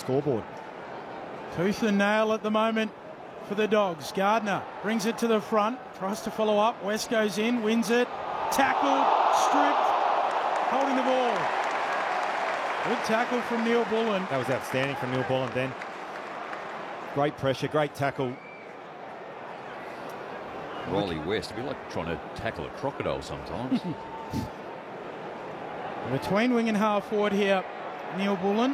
scoreboard. Tooth and nail at the moment for the Dogs. Gardner brings it to the front, tries to follow up. West goes in, wins it. Tackled, stripped, holding the ball. Good tackle from Neil Bullen. That was outstanding from Neil Bullen then. Great pressure, great tackle. Rolly West, it'd be like trying to tackle a crocodile sometimes. Between wing and half forward here, Neil Bullen.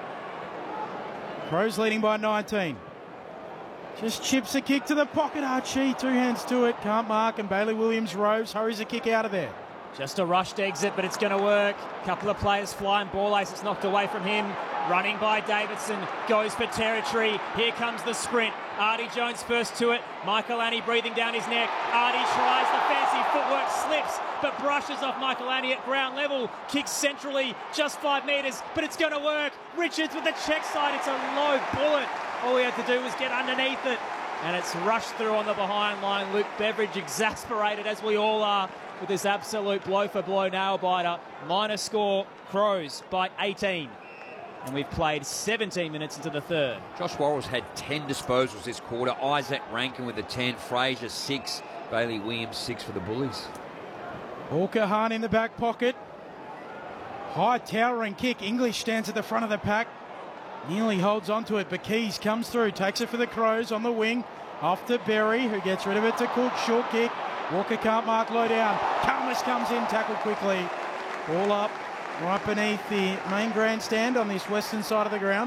Crows leading by 19. Just chips a kick to the pocket. Archie, two hands to it, can't mark, and Bailey Williams roves, hurries a kick out of there. Just a rushed exit, but it's going to work. Couple of players flying, ball ace, it's knocked away from him. Running by Davidson, goes for territory. Here comes the sprint. Artie Jones first to it. Michael Annie breathing down his neck. Artie tries the fancy footwork, slips, but brushes off Michael Annie at ground level. Kicks centrally, just 5 metres, but it's going to work. Richards with the check side. It's a low bullet. All he had to do was get underneath it, and it's rushed through on the behind line. Luke Beveridge exasperated, as we all are, with this absolute blow-for-blow nail-biter. Minor score, Crows by 18. And we've played 17 minutes into the third. Josh Worrell's had 10 disposals this quarter. Isaac Rankin with the 10. Fraser 6. Bailey Williams 6 for the Bullies. Hawker Hahn in the back pocket. High towering kick. English stands at the front of the pack. Nearly holds onto it, but Keys comes through, takes it for the Crows on the wing. Off to Berry, who gets rid of it to Cook. Short kick. Walker can't mark low down. Kalmus comes in, tackle quickly. Ball up right beneath the main grandstand on this western side of the ground.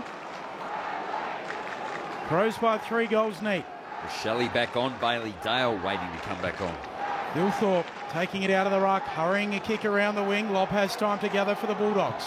Crows by 3 goals neat. Shelley back on. Bailey Dale waiting to come back on. Thilthorpe taking it out of the ruck, hurrying a kick around the wing. Lobb has time to gather for the Bulldogs.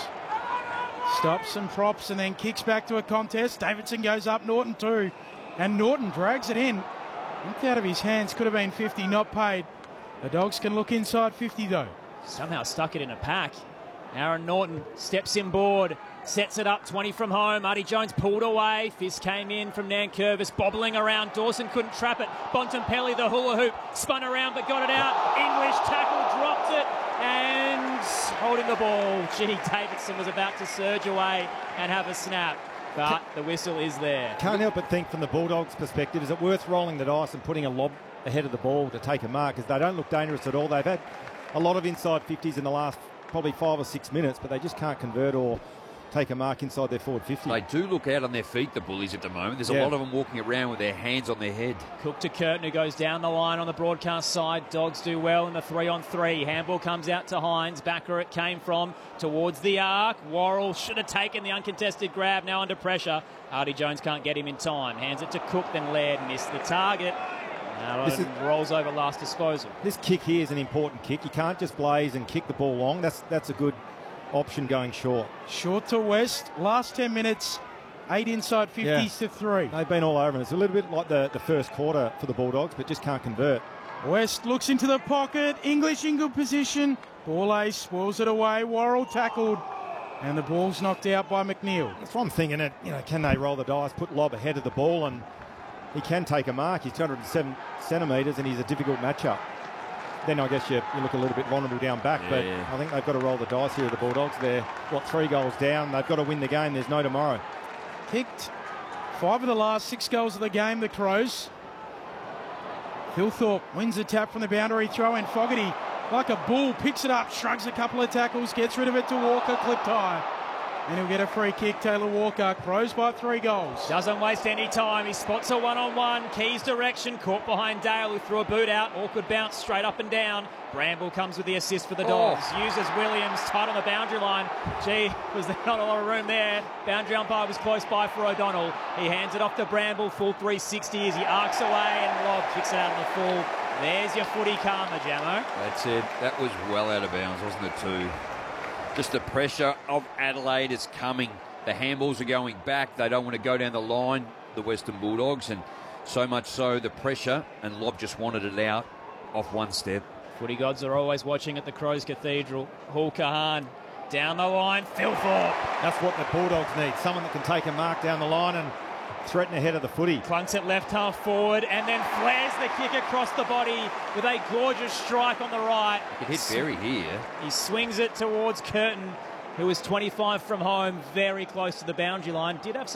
Stops and props and then kicks back to a contest. Davidson goes up, Norton too. And Norton drags it in. Knocked out of his hands, could have been 50, not paid. The Dogs can look inside 50 though. Somehow stuck it in a pack. Aaron Norton steps inboard, sets it up, 20 from home. Artie Jones pulled away. Fist came in from Nankervis, bobbling around. Dawson couldn't trap it. Bontempelli, the hula hoop, spun around but got it out. English tackle, dropped it, and holding the ball. Gee, Davidson was about to surge away and have a snap, but the whistle is there. Can't help but think from the Bulldogs' perspective, is it worth rolling the dice and putting a lob ahead of the ball to take a mark? Because they don't look dangerous at all. They've had a lot of inside 50s in the last probably 5 or 6 minutes, but they just can't convert or take a mark inside their forward 50. They do look out on their feet, the Bullies, at the moment. There's a lot of them walking around with their hands on their head. Cook to Curtin, who goes down the line on the broadcast side. Dogs do well in the 3-on-3. Handball comes out to Hines. Back where it came from, towards the arc. Worrell should have taken the uncontested grab, now under pressure. Artie Jones can't get him in time. Hands it to Cook, then Laird missed the target. Now rolls over last disposal. This kick here is an important kick. You can't just blaze and kick the ball long. That's a good option going short. Short to West. Last 10 minutes, 8 inside 50s to 3. They've been all over, and it's a little bit like the first quarter for the Bulldogs, but just can't convert. West looks into the pocket. English in good position. Ball ace, spoils it away. Worrell tackled, and the ball's knocked out by McNeil. That's one thing, and can they roll the dice, put Lobb ahead of the ball, and he can take a mark. He's 207 centimetres, and he's a difficult matchup. Then I guess you look a little bit vulnerable down back, but I think they've got to roll the dice here, the Bulldogs. They're, 3 goals down. They've got to win the game. There's no tomorrow. Kicked 5 of the last 6 goals of the game, the Crows. Thilthorpe wins the tap from the boundary throw, and Fogarty, like a bull, picks it up, shrugs a couple of tackles, gets rid of it to Walker, clipped high. And he'll get a free kick, Taylor Walker. Crows by 3 goals. Doesn't waste any time. He spots a one-on-one. Keys direction. Caught behind Dale, who threw a boot out. Awkward bounce straight up and down. Bramble comes with the assist for the Dogs. Uses Williams tight on the boundary line. Gee, was there not a lot of room there? Boundary umpire was close by for O'Donnell. He hands it off to Bramble. Full 360 as he arcs away, and Lobb kicks it out on the full. There's your footy karma, Jamo. That's it. That was well out of bounds, wasn't it, too? Just the pressure of Adelaide is coming. The handballs are going back. They don't want to go down the line, the Western Bulldogs, and so much so the pressure, and Lobb just wanted it out off one step. Footy gods are always watching at the Crows Cathedral. Hawker Hahn down the line. Thilthorpe. That's what the Bulldogs need. Someone that can take a mark down the line and threaten ahead of the footy. Clunks it left half forward and then flares the kick across the body with a gorgeous strike on the right. It hit Berry here. He swings it towards Curtin, who was 25 from home, very close to the boundary line. Did have some